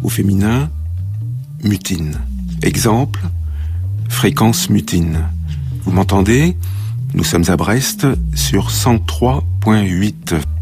Au féminin, mutine. Exemple, fréquence mutine. Vous m'entendez ? Nous sommes à Brest sur 103.8.